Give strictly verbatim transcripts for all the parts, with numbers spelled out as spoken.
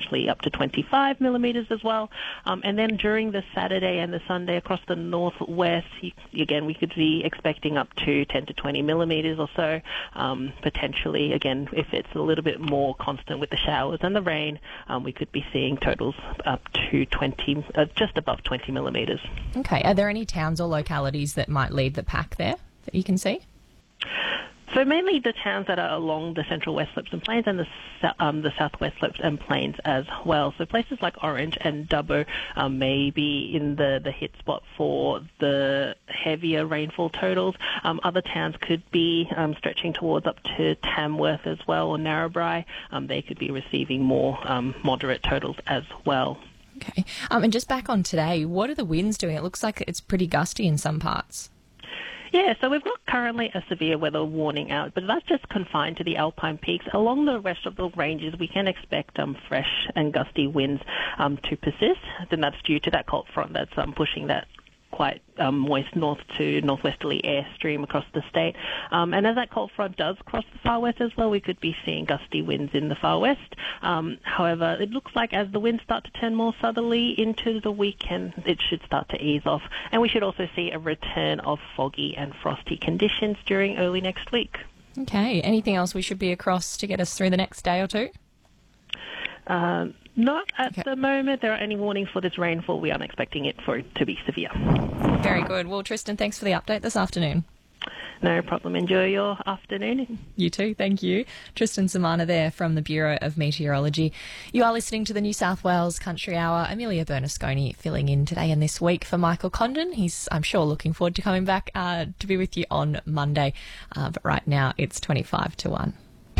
potentially up to twenty-five millimetres as well. Um, and then during the Saturday and the Sunday across the northwest, you, again, we could be expecting up to ten to twenty millimetres or so. Um, potentially, again, if it's a little bit more constant with the showers and the rain, um, we could be seeing totals up to twenty, uh, just above twenty millimetres. Okay. Are there any towns or localities that might lead the pack there that you can see? So mainly the towns that are along the central west slopes and plains and the um, the southwest slopes and plains as well. So places like Orange and Dubbo um, may be in the, the hit spot for the heavier rainfall totals. Um, other towns could be um, stretching towards up to Tamworth as well, or Narrabri. Um, they could be receiving more um, moderate totals as well. Okay. Um, and just back on today, what are the winds doing? It looks like it's pretty gusty in some parts. Yeah, so we've got currently a severe weather warning out, but that's just confined to the alpine peaks. Along the rest of the ranges, we can expect um, fresh and gusty winds um, to persist. Then that's due to that cold front that's um, pushing that quite um, moist north to northwesterly air stream across the state. Um, and as that cold front does cross the far west as well, we could be seeing gusty winds in the far west. Um, however, it looks like as the winds start to turn more southerly into the weekend, it should start to ease off. And we should also see a return of foggy and frosty conditions during early next week. Okay. Anything else we should be across to get us through the next day or two? Um, not at okay. the moment. There are any warnings for this rainfall. We aren't expecting it for it to be severe. Very good. Well, Tristan, thanks for the update this afternoon. No problem. Enjoy your afternoon. You too. Thank you. Tristan Samana there from the Bureau of Meteorology. You are listening to the New South Wales Country Hour. Amelia Bernasconi filling in today and this week for Michael Condon. He's, I'm sure, looking forward to coming back uh, to be with you on Monday. Uh, but right now it's twenty-five to one.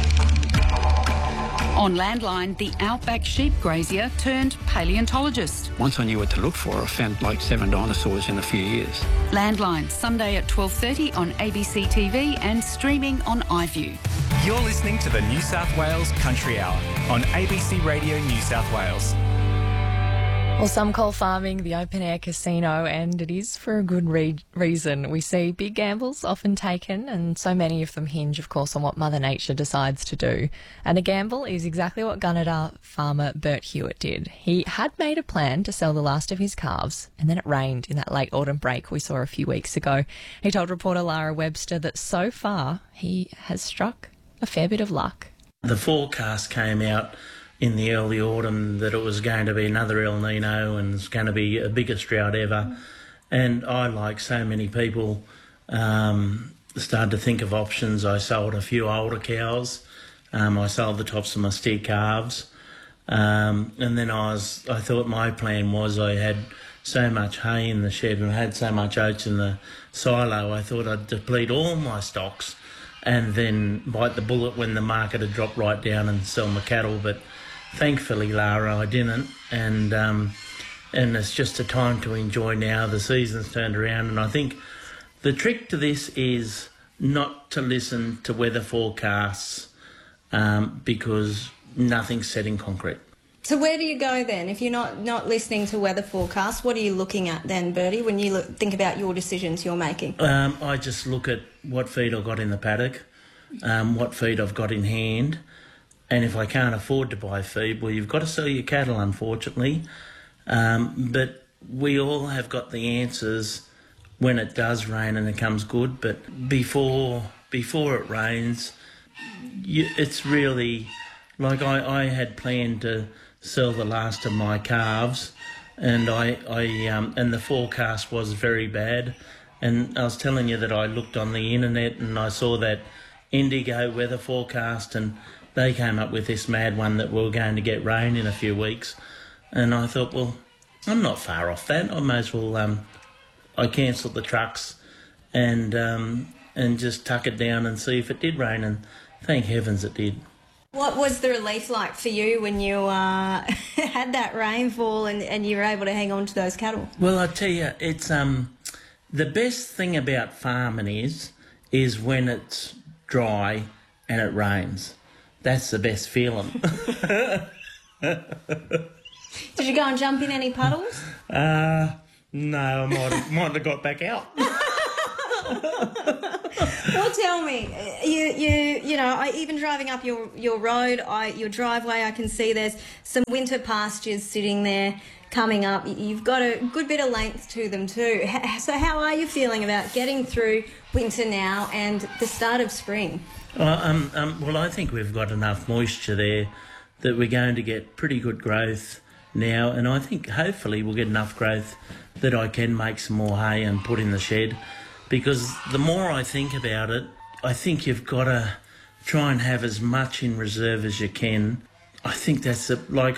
On Landline, the outback sheep grazier turned paleontologist. Once I knew what to look for, I found like seven dinosaurs in a few years. Landline, Sunday at twelve thirty on A B C T V and streaming on iView. You're listening to the New South Wales Country Hour on A B C Radio New South Wales. Well, some call farming the open-air casino, and it is for a good re- reason. We see big gambles often taken, and so many of them hinge, of course, on what Mother Nature decides to do. And a gamble is exactly what Gunnedah farmer Bert Hewitt did. He had made a plan to sell the last of his calves, and then it rained in that late autumn break we saw a few weeks ago. He told reporter Lara Webster that so far he has struck a fair bit of luck. The forecast came out in the early autumn that it was going to be another El Nino and it's going to be a biggest drought ever. And I, like so many people, um, started to think of options. I sold a few older cows. Um, I sold the tops of my steer calves. Um, and then I was, I thought my plan was I had so much hay in the shed and I had so much oats in the silo, I thought I'd deplete all my stocks and then bite the bullet when the market had dropped right down and sell my cattle. But thankfully, Lara, I didn't, and um, and it's just a time to enjoy now. The season's turned around, and I think the trick to this is not to listen to weather forecasts um, because nothing's set in concrete. So where do you go then? If you're not, not listening to weather forecasts, what are you looking at then, Bertie, when you look, think about your decisions you're making? Um, I just look at what feed I've got in the paddock, um, what feed I've got in hand, and if I can't afford to buy feed, well, you've got to sell your cattle, unfortunately. Um, but we all have got the answers when it does rain and it comes good. But before before it rains, you, it's really like I, I had planned to sell the last of my calves, and I, I um, and the forecast was very bad. And I was telling you that I looked on the internet and I saw that Indigo weather forecast, and they came up with this mad one that we we're going to get rain in a few weeks. And I thought, well, I'm not far off that. I may as well, um, I cancelled the trucks and um, and just tuck it down and see if it did rain. And thank heavens it did. What was the relief like for you when you uh, had that rainfall and, and you were able to hang on to those cattle? Well, I tell you, it's um, the best thing about farming is is when it's dry and it rains. That's the best feeling. Did you go and jump in any puddles? Uh, no, I might have, might have got back out. Well, tell me, you you you know, I, even driving up your your road, I your driveway, I can see there's some winter pastures sitting there coming up. You've got a good bit of length to them too. So how are you feeling about getting through winter now and the start of spring? Well, um, um, well, I think we've got enough moisture there that we're going to get pretty good growth now, and I think hopefully we'll get enough growth that I can make some more hay and put in the shed, because the more I think about it, I think you've got to try and have as much in reserve as you can. I think that's a, like